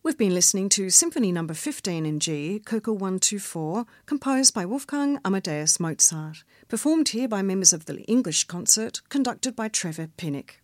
We've been listening to Symphony No. 15 in G, Kokel 124, composed by Wolfgang Amadeus Mozart, performed here by members of the English Concert, conducted by Trevor Pinnock.